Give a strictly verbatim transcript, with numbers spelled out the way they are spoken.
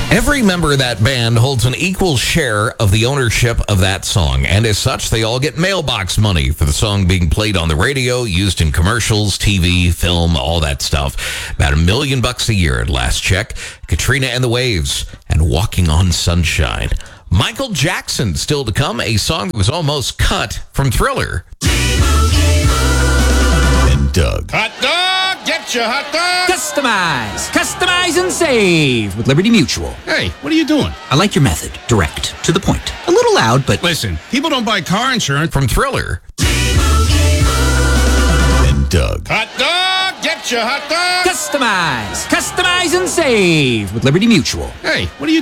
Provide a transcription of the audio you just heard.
Every member of that band holds an equal share of the ownership of that song, and as such, they all get mailbox money for the song being played on the radio, used in commercials, T V, film, all that stuff. About a million bucks a year at last check. Katrina and the Waves and Walking on Sunshine. Michael Jackson still to come, a song that was almost cut from Thriller. And Doug. Hot dog, get your hot dog. Customize, customize and save with Liberty Mutual. Hey, what are you doing? I like your method. Direct, to the point. A little loud, but... Listen, people don't buy car insurance From Thriller. And Doug. Hot dog, get your hot dog. Customize, customize and save with Liberty Mutual. Hey, what are you